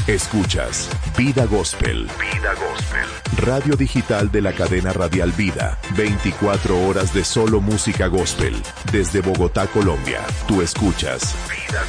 Escuchas Vida Gospel. Vida Gospel. Radio digital de la cadena radial Vida. 24 horas de solo música gospel. Desde Bogotá, Colombia. Tú escuchas Vida